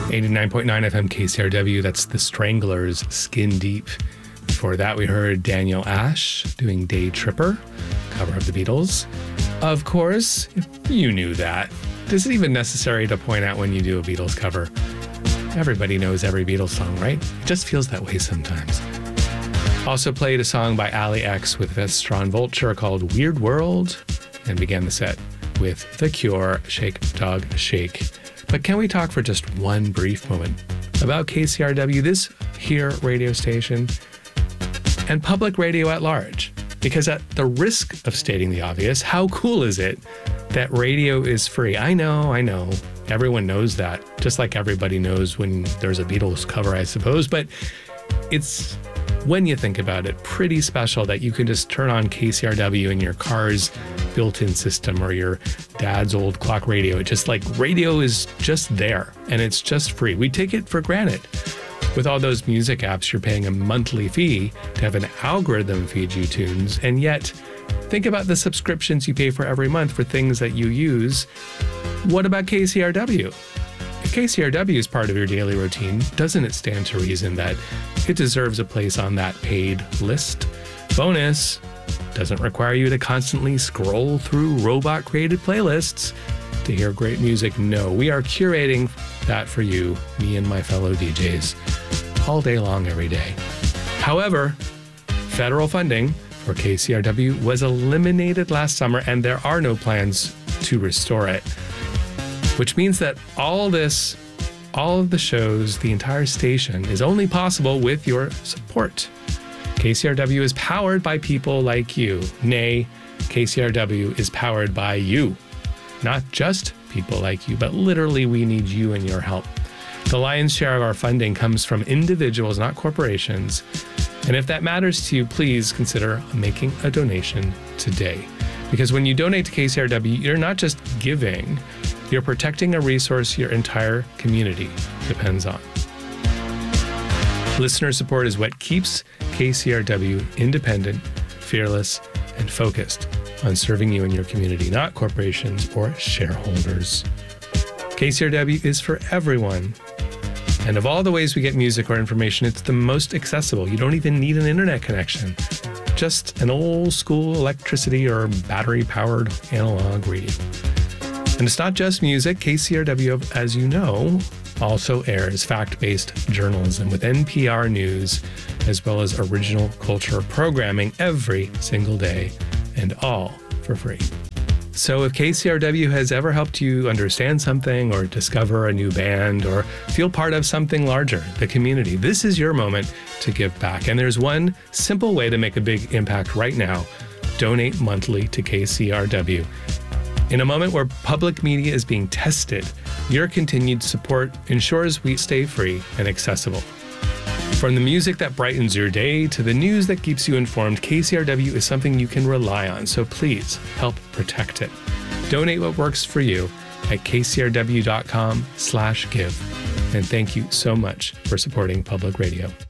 89.9 FM KCRW, that's The Stranglers, Skin Deep. Before that, we heard Daniel Ash doing Day Tripper, cover of the Beatles. Of course, you knew that. Is it even necessary to point out when you do a Beatles cover? Everybody knows every Beatles song, right? It just feels that way sometimes. Also played a song by Ali X with Vestron Vulture called Weird World, and began the set with The Cure, Shake Dog Shake. But can we talk for just one brief moment about KCRW, this here radio station, and public radio at large? Because at the risk of stating the obvious, how cool is it that radio is free? I know. Everyone knows that, just like everybody knows when there's a Beatles cover, I suppose. But it's, when you think about it, pretty special that you can just turn on KCRW in your car's built-in system or your dad's old clock radio. It just like radio is just there and it's just free. We take it for granted. With all those music apps, you're paying a monthly fee to have an algorithm feed you tunes. And yet, think about the subscriptions you pay for every month for things that you use. What about KCRW? If KCRW is part of your daily routine, doesn't it stand to reason that it deserves a place on that paid list? Bonus, doesn't require you to constantly scroll through robot-created playlists to hear great music. No, we are curating that for you, me and my fellow DJs, all day long, every day. However, federal funding for KCRW was eliminated last summer, and there are no plans to restore it, which means that all of the shows, the entire station, is only possible with your support. KCRW is powered by people like you. Nay, KCRW is powered by you. Not just people like you, but literally we need you and your help. The lion's share of our funding comes from individuals, not corporations. And if that matters to you, please consider making a donation today. Because when you donate to KCRW, you're not just giving, you're protecting a resource your entire community depends on. Listener support is what keeps KCRW independent, fearless, and focused on serving you and your community, not corporations or shareholders. KCRW is for everyone. And of all the ways we get music or information, it's the most accessible. You don't even need an internet connection. Just an old school electricity or battery-powered analog radio. And it's not just music. KCRW, as you know, also airs fact-based journalism with NPR News, as well as original culture programming every single day, and all for free. So if KCRW has ever helped you understand something or discover a new band or feel part of something larger, the community, this is your moment to give back. And there's one simple way to make a big impact right now. Donate monthly to KCRW. In a moment where public media is being tested, your continued support ensures we stay free and accessible. From the music that brightens your day to the news that keeps you informed, KCRW is something you can rely on, so please help protect it. Donate what works for you at kcrw.com/give. And thank you so much for supporting public radio.